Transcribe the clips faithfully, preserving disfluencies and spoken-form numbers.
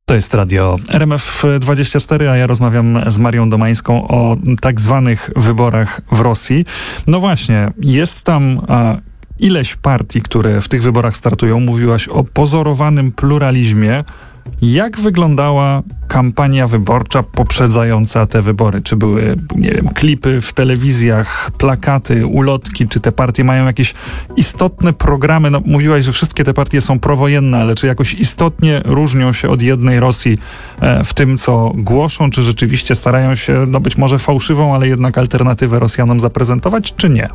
To jest radio R M F dwadzieścia cztery, a ja rozmawiam z Marią Domańską o tak zwanych wyborach w Rosji. No właśnie, jest tam a, ileś partii, które w tych wyborach startują. Mówiłaś o pozorowanym pluralizmie. Jak wyglądała kampania wyborcza poprzedzająca te wybory? Czy były, nie wiem, klipy w telewizjach, plakaty, ulotki? Czy te partie mają jakieś istotne programy? No, mówiłaś, że wszystkie te partie są prowojenne, ale czy jakoś istotnie różnią się od jednej Rosji e, w tym, co głoszą? Czy rzeczywiście starają się, no być może fałszywą, ale jednak alternatywę Rosjanom zaprezentować, czy nie?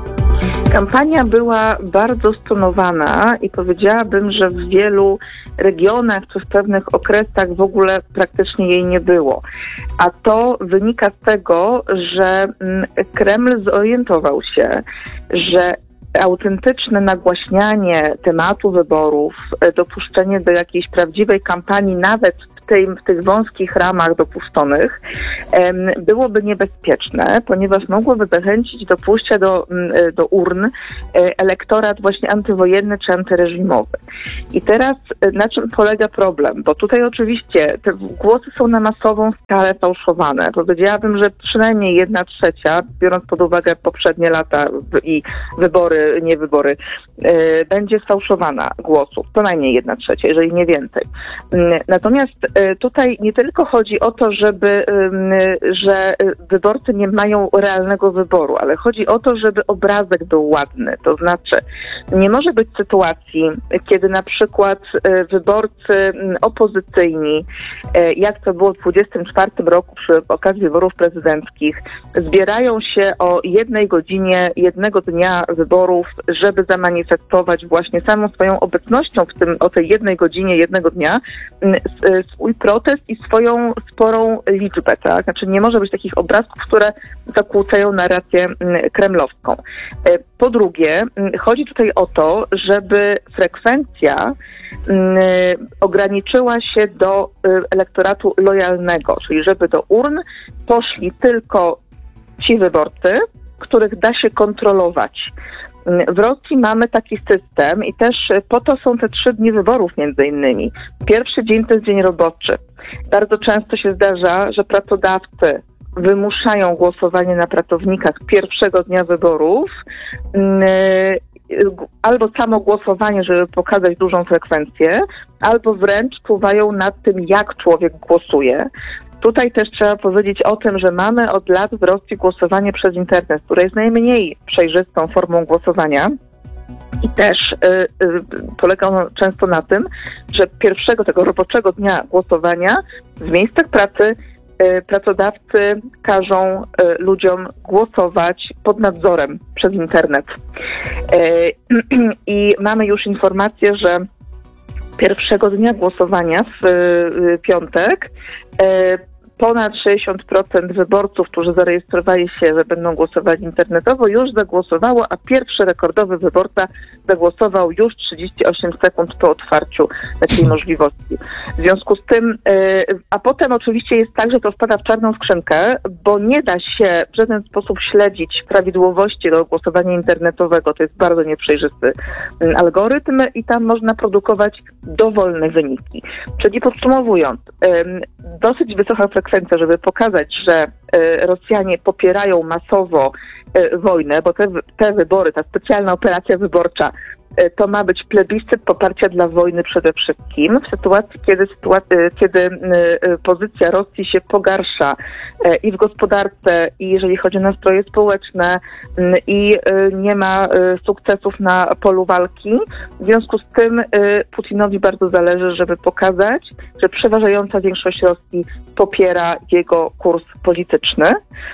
Kampania była bardzo stonowana i powiedziałabym, że w wielu regionach czy w pewnych okresach w ogóle praktycznie jej nie było. A to wynika z tego, że Kreml zorientował się, że autentyczne nagłaśnianie tematu wyborów, dopuszczenie do jakiejś prawdziwej kampanii, nawet w, tej, w tych wąskich ramach dopuszczonych, byłoby niebezpieczne, ponieważ mogłoby zachęcić do pójścia do, do urn elektorat właśnie antywojenny czy antyreżimowy. I teraz na czym polega problem? Bo tutaj oczywiście te głosy są na masową skalę fałszowane. Powiedziałabym, że przynajmniej jedna trzecia, biorąc pod uwagę poprzednie lata i wybory, nie wybory, yy, będzie sfałszowana głosów. To najmniej jedna trzecia, jeżeli nie więcej. Yy, natomiast yy, tutaj nie tylko chodzi o to, żeby, yy, że wyborcy nie mają realnego wyboru, ale chodzi o to, żeby obrazek był ładny. To znaczy, nie może być sytuacji, kiedy na przykład yy, wyborcy yy, opozycyjni, yy, jak to było w dwudziestym czwartym roku przy okazji wyborów prezydenckich, zbierają się o jednej godzinie, jednego dnia wyborów, żeby zamanifestować właśnie samą swoją obecnością w tym, o tej jednej godzinie, jednego dnia, swój protest i swoją sporą liczbę, tak? Znaczy nie może być takich obrazków, które zakłócają narrację kremlowską. Po drugie, chodzi tutaj o to, żeby frekwencja ograniczyła się do elektoratu lojalnego, czyli żeby do urn poszli tylko ci wyborcy, których da się kontrolować. W Rosji mamy taki system i też po to są te trzy dni wyborów między innymi. Pierwszy dzień to jest dzień roboczy. Bardzo często się zdarza, że pracodawcy wymuszają głosowanie na pracownikach pierwszego dnia wyborów, albo samo głosowanie, żeby pokazać dużą frekwencję, albo wręcz czuwają nad tym, jak człowiek głosuje. Tutaj też trzeba powiedzieć o tym, że mamy od lat w Rosji głosowanie przez internet, które jest najmniej przejrzystą formą głosowania. I też y, y, polega ono często na tym, że pierwszego tego roboczego dnia głosowania w miejscach pracy y, pracodawcy każą y, ludziom głosować pod nadzorem przez internet. Y, I mamy już informację, że pierwszego dnia głosowania w y, piątek y, ponad sześćdziesiąt procent wyborców, którzy zarejestrowali się, że będą głosowali internetowo, już zagłosowało, a pierwszy rekordowy wyborca zagłosował już trzydzieści osiem sekund po otwarciu takiej możliwości. W związku z tym, a potem oczywiście jest tak, że to wpada w czarną skrzynkę, bo nie da się w żaden sposób śledzić prawidłowości do głosowania internetowego. To jest bardzo nieprzejrzysty algorytm i tam można produkować dowolne wyniki. Czyli podsumowując, dosyć wysoka frekwencja, żeby pokazać, że y, Rosjanie popierają masowo y, wojnę, bo te, te wybory, ta specjalna operacja wyborcza, y, to ma być plebiscyt poparcia dla wojny przede wszystkim. W sytuacji, kiedy, sytuacy, kiedy y, y, pozycja Rosji się pogarsza y, i w gospodarce, i jeżeli chodzi o nastroje społeczne, y, i y, nie ma y, sukcesów na polu walki. W związku z tym y, Putinowi bardzo zależy, żeby pokazać, że przeważająca większość Rosji popiera jego kurs polityczny,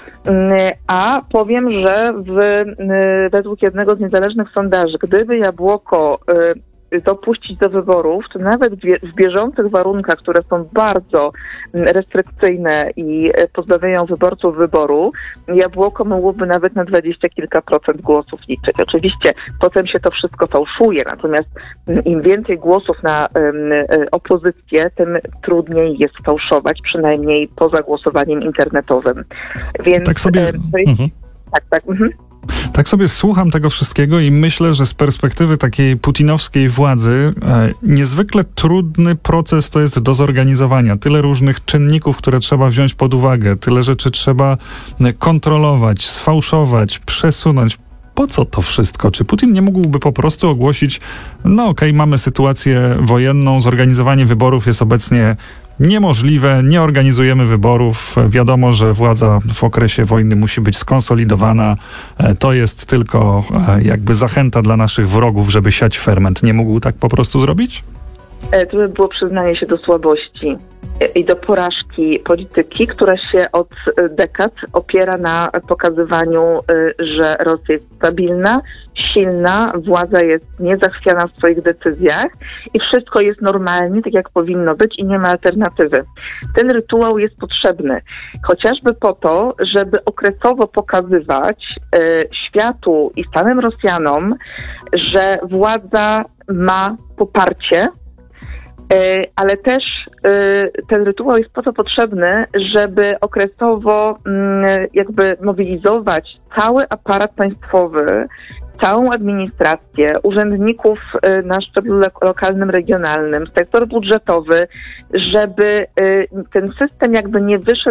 a powiem, że w, według jednego z niezależnych sondaży, gdyby Jabłoko dopuścić do wyborów, to nawet w bieżących warunkach, które są bardzo restrykcyjne i pozbawiają wyborców wyboru, Jabłoko mogłoby nawet na dwadzieścia kilka procent głosów liczyć. Oczywiście potem się to wszystko fałszuje, natomiast im więcej głosów na um, opozycję, tym trudniej jest fałszować, przynajmniej poza głosowaniem internetowym. Więc tak sobie... Um, to jest, mhm. tak, tak. Mhm. Tak sobie słucham tego wszystkiego i myślę, że z perspektywy takiej putinowskiej władzy e, niezwykle trudny proces to jest do zorganizowania. Tyle różnych czynników, które trzeba wziąć pod uwagę, tyle rzeczy trzeba kontrolować, sfałszować, przesunąć. Po co to wszystko? Czy Putin nie mógłby po prostu ogłosić, no okej, okay, mamy sytuację wojenną, zorganizowanie wyborów jest obecnie niemożliwe, nie organizujemy wyborów. Wiadomo, że władza w okresie wojny musi być skonsolidowana. To jest tylko jakby zachęta dla naszych wrogów, żeby siać ferment. Nie mógł tak po prostu zrobić? To by było przyznanie się do słabości i do porażki polityki, która się od dekad opiera na pokazywaniu, że Rosja jest stabilna, silna, władza jest niezachwiana w swoich decyzjach i wszystko jest normalnie, tak jak powinno być i nie ma alternatywy. Ten rytuał jest potrzebny, chociażby po to, żeby okresowo pokazywać y, światu i samym Rosjanom, że władza ma poparcie, ale też ten rytuał jest po to potrzebny, żeby okresowo jakby mobilizować cały aparat państwowy, całą administrację, urzędników na szczeblu lokalnym, regionalnym, sektor budżetowy, żeby ten system jakby nie wyszedł